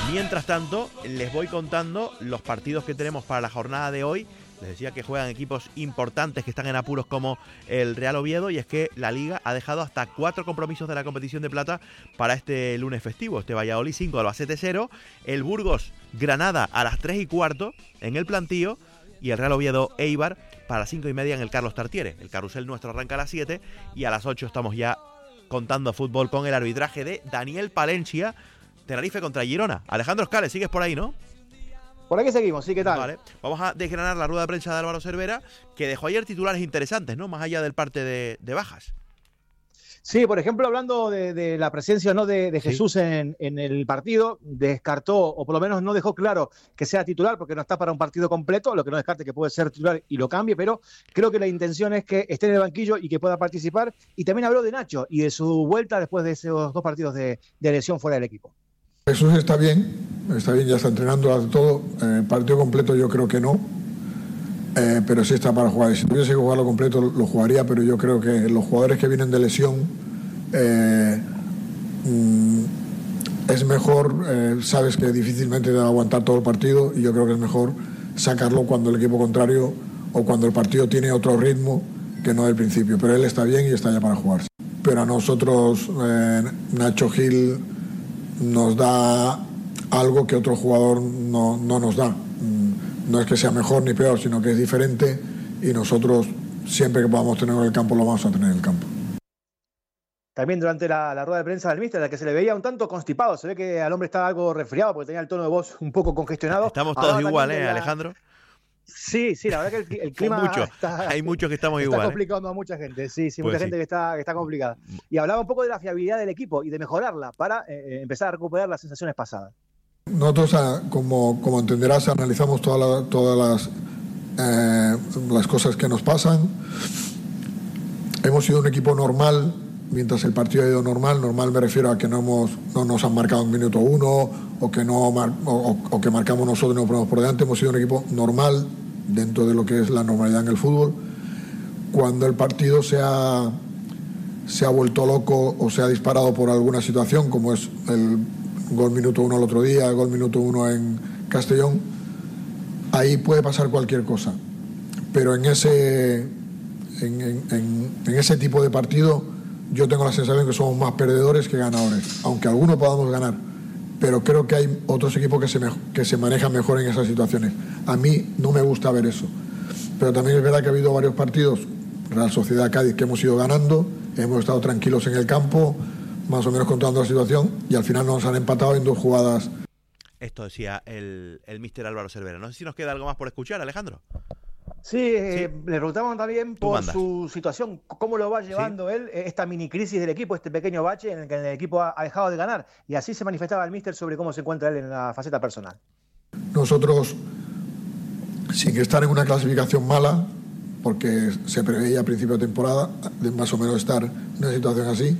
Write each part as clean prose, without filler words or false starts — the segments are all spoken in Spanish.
Mientras tanto, les voy contando los partidos que tenemos para la jornada de hoy. Les decía que juegan equipos importantes que están en apuros como el Real Oviedo, y es que la Liga ha dejado hasta 4 compromisos de la competición de plata para este lunes festivo. Este Valladolid 5, Albacete 0, el Burgos Granada a las 3:15 en el Plantío, y el Real Oviedo Eibar para las 5:30 en el Carlos Tartiere. El carrusel nuestro arranca a las 7 y a las 8 estamos ya contando fútbol con el arbitraje de Daniel Palencia. Tenerife contra Girona. Alejandro Scales, sigues por ahí, ¿no? Por aquí seguimos, sí, ¿qué tal? Vale, vamos a desgranar la rueda de prensa de Álvaro Cervera, que dejó ayer titulares interesantes, ¿no? Más allá del parte de bajas. Sí, por ejemplo, hablando de la presencia, ¿no?, de Jesús en el partido, descartó, o por lo menos no dejó claro que sea titular, porque no está para un partido completo, lo que no descarte que puede ser titular y lo cambie, pero creo que la intención es que esté en el banquillo y que pueda participar. Y también habló de Nacho y de su vuelta después de esos 2 partidos de lesión fuera del equipo. Jesús está bien, ya está entrenando, hace todo. Partido completo yo creo que no, pero sí está para jugar. Si tuviese que jugarlo completo lo jugaría, pero yo creo que los jugadores que vienen de lesión es mejor, sabes que difícilmente te va a aguantar todo el partido, y yo creo que es mejor sacarlo cuando el equipo contrario o cuando el partido tiene otro ritmo que no del principio. Pero él está bien y está ya para jugar. Pero a nosotros Nacho Gil nos da algo que otro jugador no nos da. No es que sea mejor ni peor, sino que es diferente, y nosotros siempre que podamos tenerlo en el campo lo vamos a tener en el campo. También durante la rueda de prensa del míster, en la que se le veía un tanto constipado, se ve que al hombre estaba algo resfriado porque tenía el tono de voz un poco congestionado. Estamos todos igual, Alejandro. Sí, la verdad que el clima hay muchos que estamos igual. Está complicando a mucha gente, sí, pues mucha sí. gente que está complicada. Y hablaba un poco de la fiabilidad del equipo y de mejorarla para empezar a recuperar las sensaciones pasadas. Nosotros, como entenderás, analizamos todas las cosas que nos pasan. Hemos sido un equipo normal mientras el partido ha ido normal. Normal me refiero a que no nos han marcado en minuto 1 o que marcamos nosotros y nos ponemos por delante. Hemos sido un equipo normal dentro de lo que es la normalidad en el fútbol. Cuando el partido se ha vuelto loco o se ha disparado por alguna situación, como es el gol minuto 1 el otro día, el gol minuto 1 en Castellón, ahí puede pasar cualquier cosa. Pero en ese tipo de partido yo tengo la sensación que somos más perdedores que ganadores, aunque algunos podamos ganar, pero creo que hay otros equipos que se manejan mejor en esas situaciones. A mí no me gusta ver eso, pero también es verdad que ha habido varios partidos, Real Sociedad, Cádiz, que hemos ido ganando, hemos estado tranquilos en el campo, más o menos controlando la situación, y al final nos han empatado en 2 jugadas. Esto decía el míster Álvaro Cervera. No sé si nos queda algo más por escuchar, Alejandro. Sí, le preguntamos también por su situación, cómo lo va llevando él, esta mini crisis del equipo, este pequeño bache en el que el equipo ha dejado de ganar, y así se manifestaba el míster sobre cómo se encuentra él en la faceta personal. Nosotros, sin estar en una clasificación mala, porque se preveía a principio de temporada de más o menos estar en una situación así,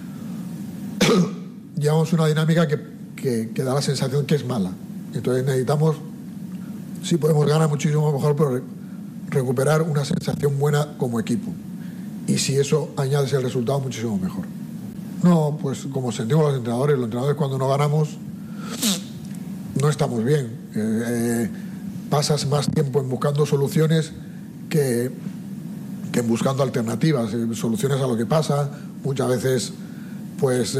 llevamos una dinámica que da la sensación que es mala. Entonces necesitamos, sí podemos ganar muchísimo mejor, pero recuperar una sensación buena como equipo. Y si eso añades el resultado, muchísimo mejor. No, pues como sentimos los entrenadores cuando no ganamos no estamos bien. Pasas más tiempo en buscando soluciones que en buscando alternativas, soluciones a lo que pasa. Muchas veces pues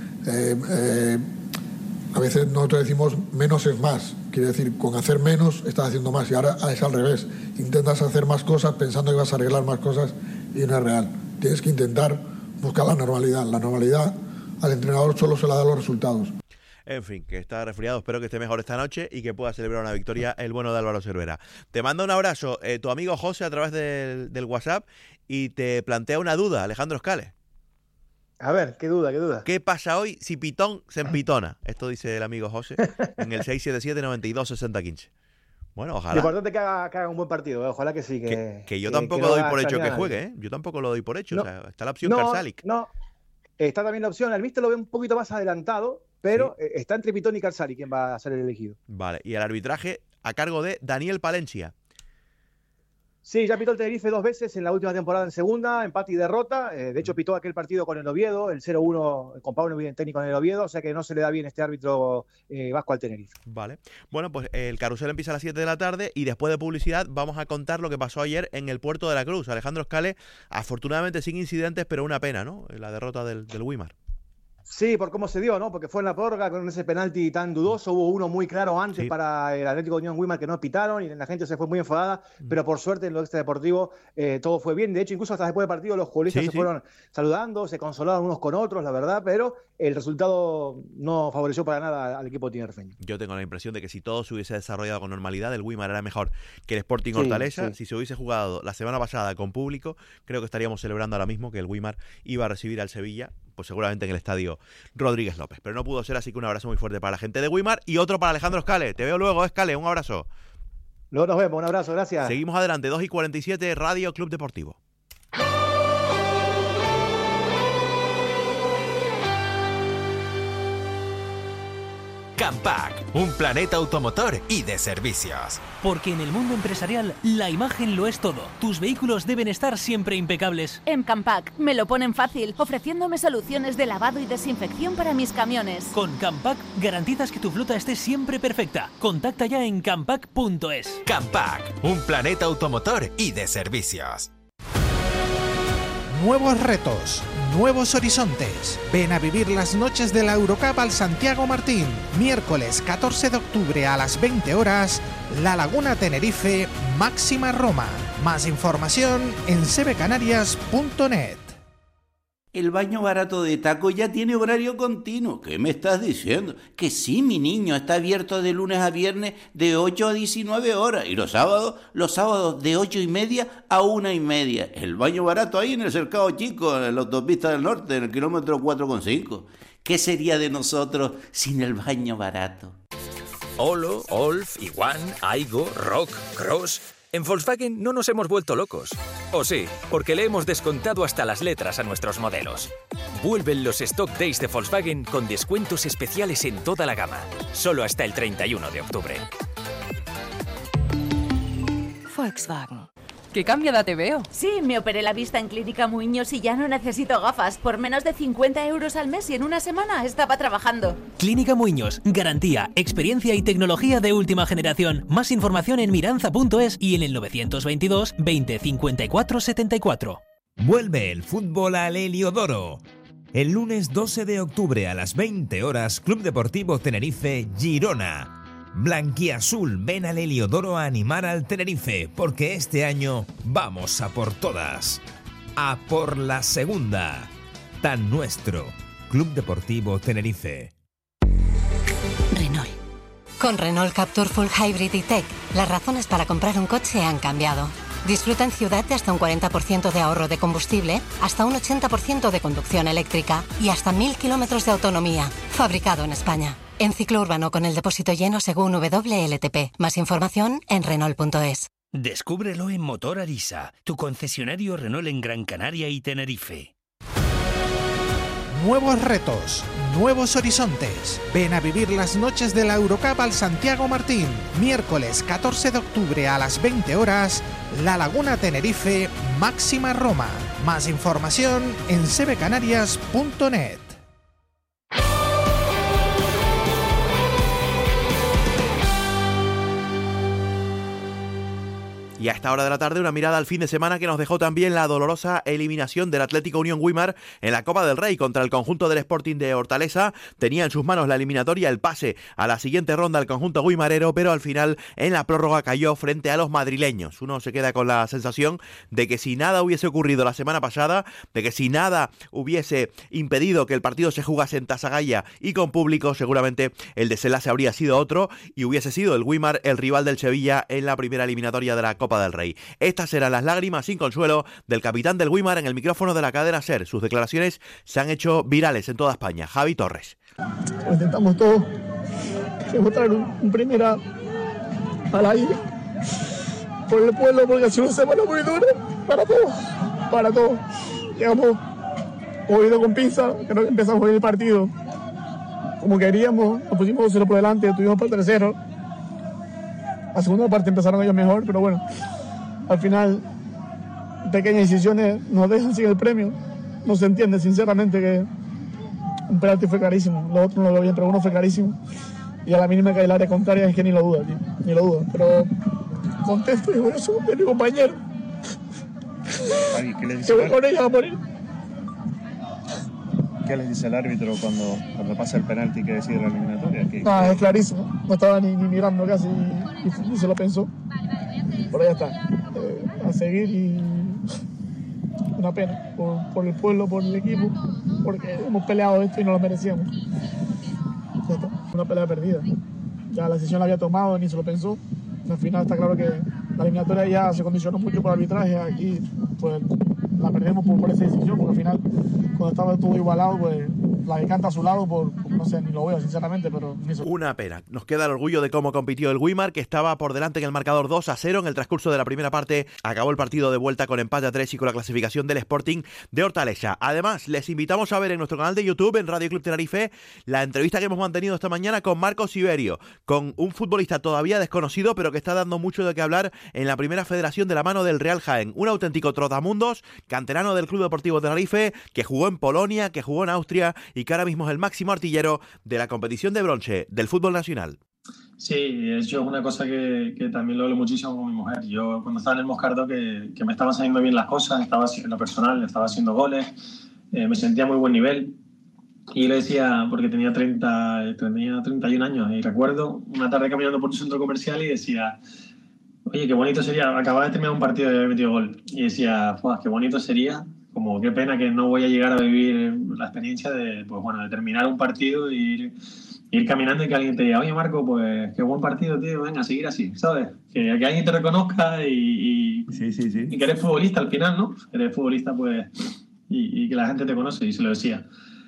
a veces nosotros decimos menos es más, quiere decir con hacer menos estás haciendo más, y ahora es al revés, intentas hacer más cosas pensando que vas a arreglar más cosas y no es real. Tienes que intentar buscar la normalidad al entrenador solo se le da los resultados. En fin, que está resfriado, espero que esté mejor esta noche y que pueda celebrar una victoria el bueno de Álvaro Cervera. Te manda un abrazo tu amigo José a través del WhatsApp y te plantea una duda, Alejandro Scales. A ver, ¿qué duda? ¿Qué pasa hoy si Pitón se empitona? Esto dice el amigo José en el 677-92-60-15. Bueno, ojalá. Lo importante es que haga un buen partido, ojalá que sí. Que yo tampoco doy por hecho que juegue, ¿eh? Yo tampoco lo doy por hecho. No, o sea, está la opción Karsalic. No, está también la opción. El míster lo ve un poquito más adelantado, pero está entre Pitón y Karsalic quien va a ser el elegido. Vale, y el arbitraje a cargo de Daniel Palencia. Sí, ya pitó el Tenerife 2 veces en la última temporada en segunda, empate y derrota. De hecho, pitó aquel partido con el Oviedo, el 0-1 con Pablo Evidentetti con el Oviedo, o sea que no se le da bien este árbitro vasco al Tenerife. Vale. Bueno, pues el carrusel empieza a las 7 de la tarde y después de publicidad vamos a contar lo que pasó ayer en el Puerto de la Cruz. Alejandro Scale, afortunadamente sin incidentes, pero una pena, ¿no? La derrota del Weimar. Sí, por cómo se dio, ¿no? Porque fue en la prórroga con ese penalti tan dudoso. Hubo uno muy claro antes para el Atlético de Unión Weimar que no pitaron y la gente se fue muy enfadada, pero por suerte en lo extradeportivo todo fue bien. De hecho, incluso hasta después del partido los futbolistas se fueron saludando, se consolaron unos con otros, la verdad, pero el resultado no favoreció para nada al equipo tinerfeño. Yo tengo la impresión de que si todo se hubiese desarrollado con normalidad, el Weimar era mejor que el Sporting Hortaleza. Si se hubiese jugado la semana pasada con público, creo que estaríamos celebrando ahora mismo que el Weimar iba a recibir al Sevilla, pues seguramente en el estadio Rodríguez López. Pero no pudo ser, así que un abrazo muy fuerte para la gente de Weimar y otro para Alejandro Scale. Te veo luego, Scale, un abrazo. Luego nos vemos, un abrazo, gracias. Seguimos adelante, 2:47, Radio Club Deportivo. Campac, un planeta automotor y de servicios. Porque en el mundo empresarial la imagen lo es todo. Tus vehículos deben estar siempre impecables. En Campac me lo ponen fácil, ofreciéndome soluciones de lavado y desinfección para mis camiones. Con Campac garantizas que tu flota esté siempre perfecta. Contacta ya en campac.es. Campac, un planeta automotor y de servicios. Nuevos retos, nuevos horizontes. Ven a vivir las noches de la Eurocup al Santiago Martín. Miércoles 14 de octubre a las 20 horas, La Laguna Tenerife, Máxima Roma. Más información en cbcanarias.net. El baño barato de Taco ya tiene horario continuo. ¿Qué me estás diciendo? Que sí, mi niño, está abierto de lunes a viernes de 8 a 19 horas. Y los sábados de 8:30 a 1:30. El baño barato ahí en el Cercado Chico, en la autopista del norte, en el kilómetro 4,5. ¿Qué sería de nosotros sin el baño barato? Olo, Olf, Iguan, Aigo, Rock, Cross... En Volkswagen no nos hemos vuelto locos. O sí, porque le hemos descontado hasta las letras a nuestros modelos. Vuelven los Stock Days de Volkswagen con descuentos especiales en toda la gama. Solo hasta el 31 de octubre. Volkswagen. ¡Qué cambiada te veo! Sí, me operé la vista en Clínica Muiños y ya no necesito gafas. Por menos de 50 euros al mes y en una semana estaba trabajando. Clínica Muiños. Garantía, experiencia y tecnología de última generación. Más información en miranza.es y en el 922 20 54 74. Vuelve el fútbol al Heliodoro. El lunes 12 de octubre a las 20 horas, Club Deportivo Tenerife, Girona. Blanquiazul, ven al Heliodoro a animar al Tenerife, porque este año vamos a por todas. A por la segunda. Tan nuestro. Club Deportivo Tenerife. Renault. Con Renault Captur Full Hybrid y Tech, las razones para comprar un coche han cambiado. Disfruta en ciudad de hasta un 40% de ahorro de combustible, hasta un 80% de conducción eléctrica y hasta 1000 kilómetros de autonomía. Fabricado en España. En ciclo urbano con el depósito lleno según WLTP. Más información en Renault.es. Descúbrelo en Motor Arisa, tu concesionario Renault en Gran Canaria y Tenerife. Nuevos retos, nuevos horizontes. Ven a vivir las noches de la Eurocup al Santiago Martín. Miércoles 14 de octubre a las 20 horas, La Laguna Tenerife, Máxima Roma. Más información en cbcanarias.net. Y a esta hora de la tarde una mirada al fin de semana que nos dejó también la dolorosa eliminación del Atlético Unión Weimar en la Copa del Rey contra el conjunto del Sporting de Hortaleza. Tenía en sus manos la eliminatoria, el pase a la siguiente ronda al conjunto guimarero, pero al final en la prórroga cayó frente a los madrileños. Uno se queda con la sensación de que si nada hubiese ocurrido la semana pasada, de que si nada hubiese impedido que el partido se jugase en Tasagaya y con público, seguramente el desenlace habría sido otro y hubiese sido el Weimar el rival del Sevilla en la primera eliminatoria de la Copa del Rey. Estas eran las lágrimas sin consuelo del capitán del Weimar en el micrófono de la cadena SER. Sus declaraciones se han hecho virales en toda España. Javi Torres. Lo intentamos todo, demostrar un primera a la isla, por el pueblo, porque ha sido una semana muy dura para todos. Llegamos movido con pinza, que no empezamos el partido como queríamos, nos pusimos 0 por delante, tuvimos para el tercero. La segunda parte empezaron ellos mejor, pero bueno, al final pequeñas decisiones nos dejan sin el premio. No se entiende sinceramente que un penalti fue clarísimo, lo otro no lo veo bien, pero uno fue clarísimo. Y a la mínima que hay el área contraria es que ni lo duda, tío, ni lo duda. Pero contento y orgulloso de mi compañero. ¿Qué les dice que con ella va a morir. ¿Qué les dice el árbitro cuando pasa el penalti que decide la eliminatoria? Es clarísimo, no estaba ni mirando casi y se lo pensó. Pero ya está, a seguir y una pena por el pueblo, por el equipo, porque hemos peleado esto y no lo merecíamos. Ya está, una pelea perdida. Ya la decisión la había tomado, ni se lo pensó. Al final está claro que la eliminatoria ya se condicionó mucho por arbitraje. Aquí pues la perdemos por esa decisión, porque al final cuando estaba todo igualado, pues la que canta a su lado, no sé, ni lo veo sinceramente, pero ni eso. Una pena. Nos queda el orgullo de cómo compitió el Weimar, que estaba por delante en el marcador 2-0 en el transcurso de la primera parte. Acabó el partido de vuelta con empate a 3 y con la clasificación del Sporting de Hortaleza. Además, les invitamos a ver en nuestro canal de YouTube, en Radio Club Tenerife, la entrevista que hemos mantenido esta mañana con Marcos Iberio, con un futbolista todavía desconocido, pero que está dando mucho de qué hablar en la primera federación de la mano del Real Jaén. Un auténtico trotamundos, canterano del Club Deportivo Tenerife, que jugó en Polonia, que jugó en Austria y que ahora mismo es el máximo artillero de la competición de bronce del fútbol nacional. Sí, eso es una cosa que también lo hablo muchísimo con mi mujer. Yo cuando estaba en el Moscardo que me estaban saliendo bien las cosas, estaba haciendo lo personal, estaba haciendo goles, me sentía a muy buen nivel. Y le decía, porque tenía 31 años, y recuerdo una tarde caminando por un centro comercial y decía, oye, qué bonito sería, acababa de terminar un partido y haber metido gol. Y decía, qué bonito sería, como qué pena que no voy a llegar a vivir la experiencia de terminar un partido e ir caminando y que alguien te diga, oye Marco, pues qué buen partido, tío, venga, a seguir así, ¿sabes? Que alguien te reconozca y que eres futbolista al final, ¿no? Eres futbolista, pues, y que la gente te conoce, y se lo decía.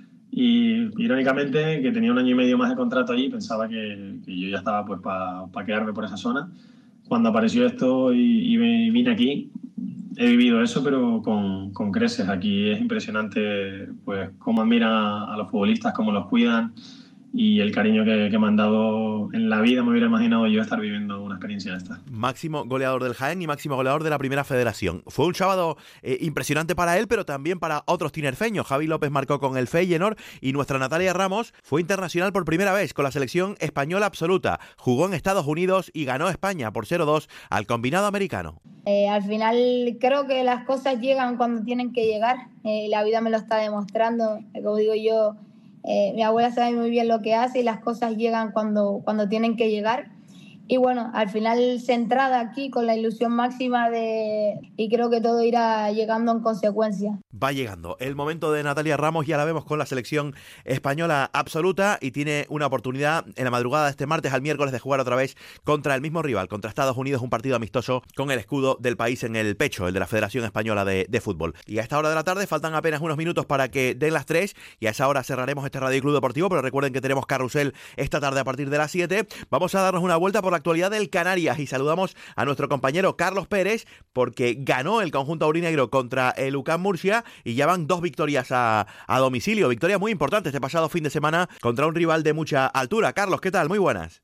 Y irónicamente, que tenía 1 año y medio más de contrato allí, pensaba que yo ya estaba pues para quedarme por esa zona. Cuando apareció esto y vine aquí, he vivido eso, pero con creces. Aquí es impresionante pues cómo admiran a los futbolistas, cómo los cuidan, y el cariño que me han dado en la vida. Me hubiera imaginado yo estar viviendo una experiencia de esta. Máximo goleador del Jaén y máximo goleador de la primera federación. Fue un sábado impresionante para él, pero también para otros tinerfeños. Javi López marcó con el Feyenoord y nuestra Natalia Ramos fue internacional por primera vez con la selección española absoluta. Jugó en Estados Unidos y ganó España por 0-2 al combinado americano. Al final creo que las cosas llegan cuando tienen que llegar. La vida me lo está demostrando. Como digo yo, mi abuela sabe muy bien lo que hace y las cosas llegan cuando tienen que llegar. Y bueno, al final centrada aquí con la ilusión máxima y creo que todo irá llegando en consecuencia. Va llegando el momento de Natalia Ramos, ya la vemos con la selección española absoluta y tiene una oportunidad en la madrugada de este martes al miércoles de jugar otra vez contra el mismo rival, contra Estados Unidos, un partido amistoso con el escudo del país en el pecho, el de la Federación Española de Fútbol. Y a esta hora de la tarde faltan apenas unos minutos para que den las 3 y a esa hora cerraremos este Radio Club Deportivo, pero recuerden que tenemos carrusel esta tarde a partir de las 7. Vamos a darnos una vuelta por la actualidad del Canarias y saludamos a nuestro compañero Carlos Pérez, porque ganó el conjunto aurinegro contra el UCAM Murcia y ya van 2 victorias a domicilio, victoria muy importante este pasado fin de semana contra un rival de mucha altura. Carlos, ¿qué tal? Muy buenas.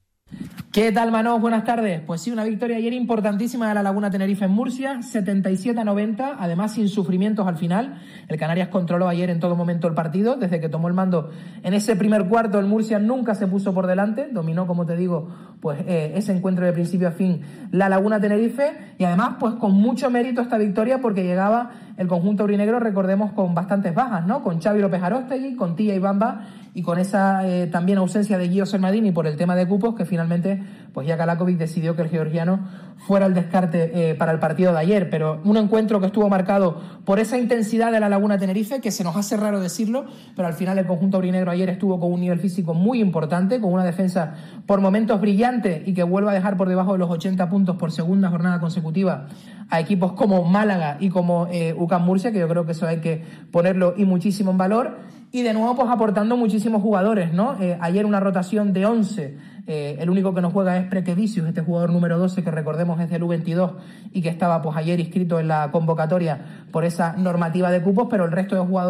¿Qué tal, Manós? Buenas tardes. Pues sí, una victoria ayer importantísima de la Laguna Tenerife en Murcia, 77-90, además sin sufrimientos al final. El Canarias controló ayer en todo momento el partido, desde que tomó el mando en ese primer cuarto el Murcia nunca se puso por delante, dominó, como te digo, pues ese encuentro de principio a fin la Laguna Tenerife, y además pues con mucho mérito esta victoria porque llegaba el conjunto aurinegro, recordemos, con bastantes bajas, ¿no? Con Xavi López Aróstegui, con Tilla y Bamba, y con esa también ausencia de Gio Sermadini por el tema de cupos, que finalmente pues ya Kalakovic decidió que el georgiano fuera el descarte para el partido de ayer. Pero un encuentro que estuvo marcado por esa intensidad de la Laguna Tenerife, que se nos hace raro decirlo, pero al final el conjunto aurinegro ayer estuvo con un nivel físico muy importante, con una defensa por momentos brillante y que vuelve a dejar por debajo de los 80 puntos por segunda jornada consecutiva a equipos como Málaga y como UCAM Murcia, que yo creo que eso hay que ponerlo y muchísimo en valor. Y de nuevo pues aportando muchísimos jugadores, ¿no? Ayer una rotación de 11, el único que no juega es Prequevicius, este jugador número 12 que recordemos es del U22 y que estaba pues ayer inscrito en la convocatoria por esa normativa de cupos, pero el resto de jugadores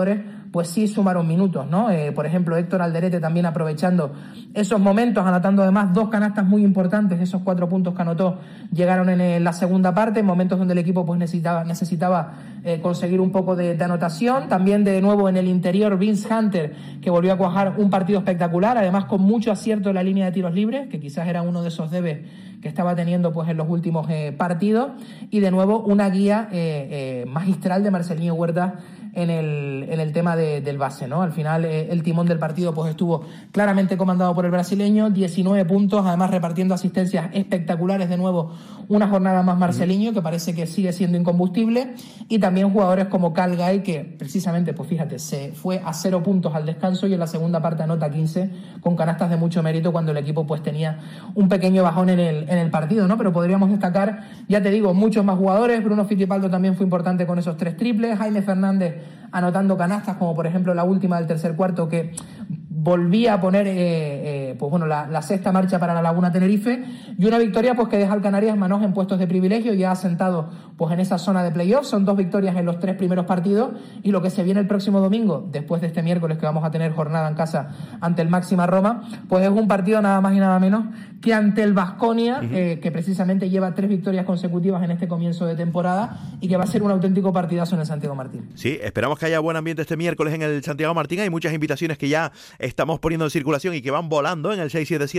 pues sí sumaron minutos, ¿no? Por ejemplo, Héctor Alderete también aprovechando esos momentos, anotando además 2 canastas muy importantes. Esos 4 puntos que anotó llegaron en la segunda parte, en momentos donde el equipo pues necesitaba conseguir un poco de anotación. También de nuevo en el interior Vince Hunter, que volvió a cuajar un partido espectacular, además con mucho acierto en la línea de tiros libres, que quizás era uno de esos debes que estaba teniendo pues en los últimos partidos. Y de nuevo una guía magistral de Marcelinho Huerta en el tema del base, ¿no? Al final el timón del partido pues estuvo claramente comandado por el brasileño, 19 puntos, además repartiendo asistencias espectaculares. De nuevo una jornada más Marcelinho, que parece que sigue siendo incombustible, y también jugadores como Cal Guy, que precisamente, pues fíjate, se fue a 0 puntos al descanso y en la segunda parte anota 15 con canastas de mucho mérito cuando el equipo pues tenía un pequeño bajón en el partido, ¿no? Pero podríamos destacar, ya te digo, muchos más jugadores. Bruno Fittipaldo también fue importante con esos 3 triples, Jaime Fernández anotando canastas, como por ejemplo la última del tercer cuarto, que volvía a poner la sexta marcha para la Laguna Tenerife, y una victoria pues que deja al Canarias Manoj en puestos de privilegio, ya asentado pues en esa zona de playoff. Son 2 victorias en los 3 primeros partidos, y lo que se viene el próximo domingo, después de este miércoles que vamos a tener jornada en casa ante el Máxima Roma, pues es un partido nada más y nada menos que ante el Baskonia, que precisamente lleva 3 victorias consecutivas en este comienzo de temporada, y que va a ser un auténtico partidazo en el Santiago Martín. Sí, esperamos que haya buen ambiente este miércoles en el Santiago Martín. Hay muchas invitaciones que ya estamos poniendo en circulación y que van volando en el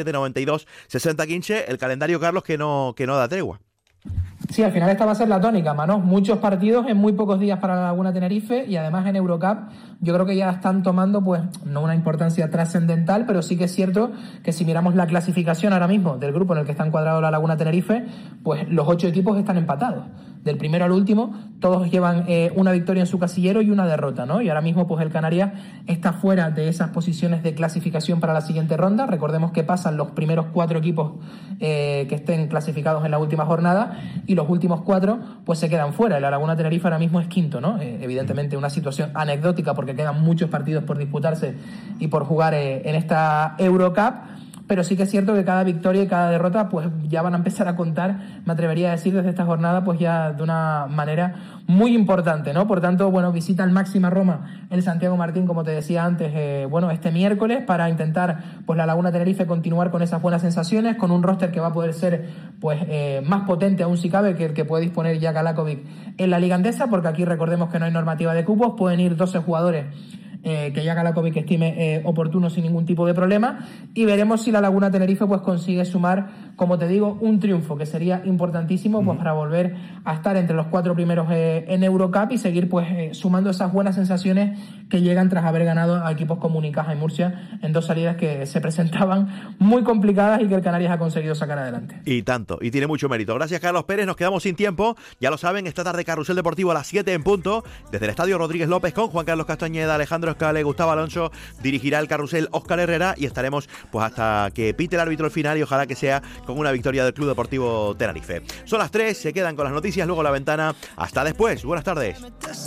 677-92-60-15. El calendario, Carlos, que no da tregua. Sí, al final esta va a ser la tónica, Manoj. Muchos partidos en muy pocos días para la Laguna Tenerife, y además en Eurocup yo creo que ya están tomando, pues, no una importancia trascendental, pero sí que es cierto que si miramos la clasificación ahora mismo del grupo en el que está encuadrado la Laguna Tenerife, pues los 8 equipos están empatados. Del primero al último, todos llevan una victoria en su casillero y una derrota, ¿no? Y ahora mismo, pues el Canarias está fuera de esas posiciones de clasificación para la siguiente ronda. Recordemos que pasan los primeros 4 equipos que estén clasificados en la última jornada, y los últimos 4 pues se quedan fuera. La Laguna Tenerife ahora mismo es quinto, ¿no? Evidentemente una situación anecdótica porque quedan muchos partidos por disputarse y por jugar en esta Eurocup. Pero sí que es cierto que cada victoria y cada derrota pues ya van a empezar a contar, me atrevería a decir, desde esta jornada, pues ya de una manera muy importante, ¿no? Por tanto, bueno, visita el Máxima Roma el Santiago Martín, como te decía antes, este miércoles, para intentar pues la Laguna Tenerife continuar con esas buenas sensaciones, con un roster que va a poder ser pues más potente aún si cabe que el que puede disponer ya Kalakovic en la Liga Andesa, porque aquí recordemos que no hay normativa de cupos, pueden ir 12 jugadores que ya Kalakovic estime oportuno sin ningún tipo de problema, y veremos si la Laguna Tenerife pues consigue sumar, como te digo, un triunfo que sería importantísimo pues para volver a estar entre los 4 primeros en Eurocup y seguir pues sumando esas buenas sensaciones que llegan tras haber ganado a equipos como Unicaja y Murcia en 2 salidas que se presentaban muy complicadas y que el Canarias ha conseguido sacar adelante. Y tanto, y tiene mucho mérito. Gracias, Carlos Pérez. Nos quedamos sin tiempo, ya lo saben, esta tarde Carrusel Deportivo a las 7 en punto, desde el Estadio Rodríguez López, con Juan Carlos Castañeda, Alejandro Escale, Gustavo Alonso. Dirigirá el carrusel Óscar Herrera, y estaremos pues hasta que pite el árbitro al final, y ojalá que sea con una victoria del Club Deportivo Tenerife. Son las 3, se quedan con las noticias, luego la ventana. Hasta después, buenas tardes.